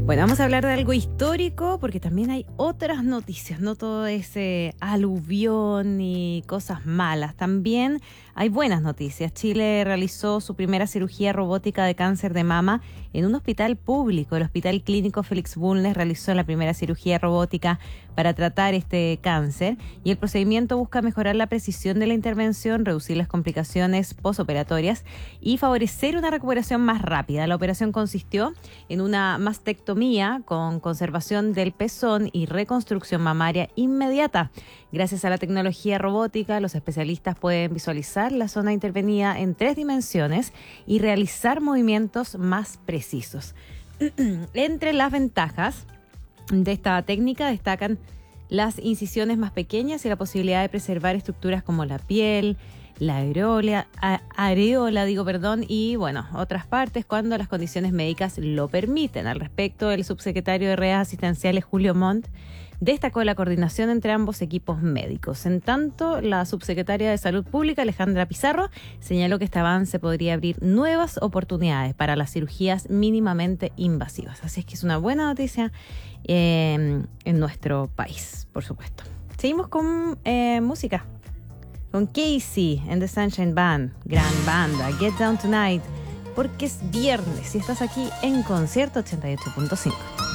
Bueno, vamos a hablar de algo histórico porque también hay otras noticias, no todo ese aluvión y cosas malas. También hay buenas noticias. Chile realizó su primera cirugía robótica de cáncer de mama en un hospital público. El Hospital Clínico Félix Bulnes realizó la primera cirugía robótica para tratar este cáncer y el procedimiento busca mejorar la precisión de la intervención, reducir las complicaciones posoperatorias y favorecer una recuperación más rápida. La operación consistió en una mastectomía con conservación del pezón y reconstrucción mamaria inmediata. Gracias a la tecnología robótica, los especialistas pueden visualizar la zona intervenida en 3 dimensiones y realizar movimientos más precisos. Entre las ventajas de esta técnica destacan las incisiones más pequeñas y la posibilidad de preservar estructuras como la piel, la areola, y bueno, otras partes cuando las condiciones médicas lo permiten. Al respecto, el subsecretario de Redes Asistenciales, Julio Montt, destacó la coordinación entre ambos equipos médicos. En tanto, la subsecretaria de Salud Pública, Alejandra Pizarro, señaló que este avance podría abrir nuevas oportunidades para las cirugías mínimamente invasivas. Así es que es una buena noticia en nuestro país, por supuesto. Seguimos con música. Con Casey and the Sunshine Band, gran banda, Get Down Tonight, porque es viernes y estás aquí en Concierto 88.5.